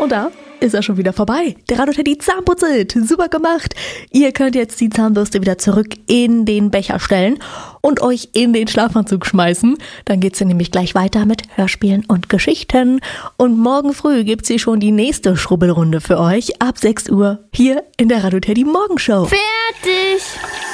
Und da ist er schon wieder vorbei. Der Radoteddy zahnputzelt. Super gemacht. Ihr könnt jetzt die Zahnbürste wieder zurück in den Becher stellen und euch in den Schlafanzug schmeißen. Dann geht's hier nämlich gleich weiter mit Hörspielen und Geschichten. Und morgen früh gibt's hier schon die nächste Schrubbelrunde für euch ab 6 Uhr hier in der Radoteddy Morgenshow. Fertig!